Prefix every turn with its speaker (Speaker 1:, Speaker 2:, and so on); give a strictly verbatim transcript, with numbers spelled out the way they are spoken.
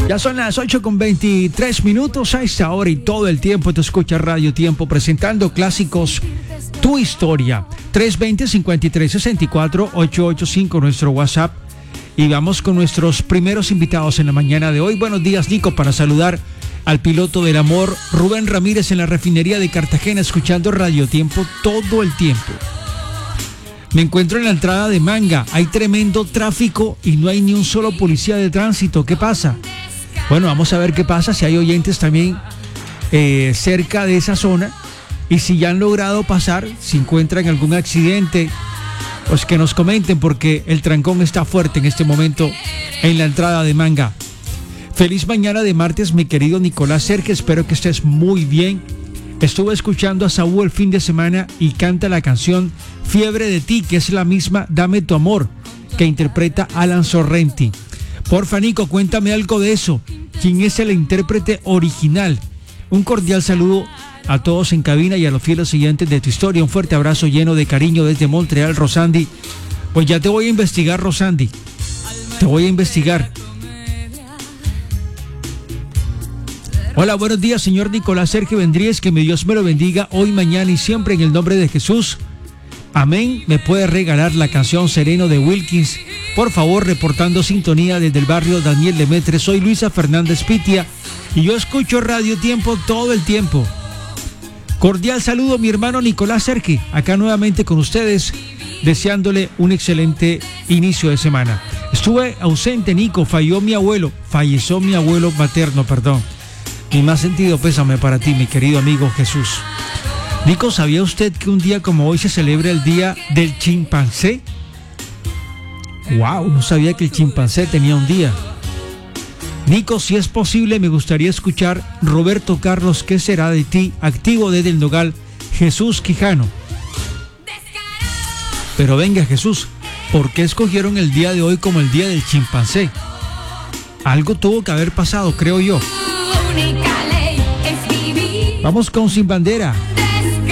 Speaker 1: Ya son las ocho con veintitrés minutos a esta hora y todo el tiempo te escucha Radio Tiempo presentando clásicos Tu Historia. tres veinte, cincuenta y tres sesenta y cuatro, ochocientos ochenta y cinco nuestro WhatsApp. Y vamos con nuestros primeros invitados en la mañana de hoy. Buenos días, Nico, para saludar al piloto del amor, Rubén Ramírez, en la refinería de Cartagena, escuchando Radio Tiempo todo el tiempo. Me encuentro en la entrada de Manga. Hay tremendo tráfico y no hay ni un solo policía de tránsito. ¿Qué pasa? Bueno, vamos a ver qué pasa, si hay oyentes también eh, cerca de esa zona y si ya han logrado pasar, si encuentran algún accidente, pues que nos comenten, porque el trancón está fuerte en este momento en la entrada de Manga. Feliz mañana de martes, mi querido Nicolás Serge, espero que estés muy bien. Estuve escuchando a Saúl el fin de semana y canta la canción Fiebre de ti, que es la misma Dame tu amor, que interpreta Alan Sorrenti. Porfa, Nico, cuéntame algo de eso. ¿Quién es el intérprete original? Un cordial saludo a todos en cabina y a los fieles siguientes de tu historia. Un fuerte abrazo lleno de cariño desde Montreal, Rosandi. Pues ya te voy a investigar, Rosandi. Te voy a investigar. Hola, buenos días, señor Nicolás Sergio Vendríez. Que mi Dios me lo bendiga hoy, mañana y siempre en el nombre de Jesús. Amén. ¿Me puede regalar la canción Sereno de Wilkins? Por favor, reportando sintonía desde el barrio Daniel Demetre. Soy Luisa Fernández Pitia y yo escucho Radio Tiempo todo el tiempo. Cordial saludo, mi hermano Nicolás Sergi, acá nuevamente con ustedes, deseándole un excelente inicio de semana. Estuve ausente, Nico, falló mi abuelo, falleció mi abuelo materno, perdón. Mi más sentido pésame para ti, mi querido amigo Jesús. Nico, ¿sabía usted que un día como hoy se celebra el Día del Chimpancé? Wow, no sabía que el chimpancé tenía un día. Nico, si es posible, me gustaría escuchar Roberto Carlos, ¿qué será de ti? Activo desde el Nogal, Jesús Quijano. Pero venga, Jesús, ¿por qué escogieron el día de hoy como el Día del Chimpancé? Algo tuvo que haber pasado, creo yo. Vamos con Sin Bandera.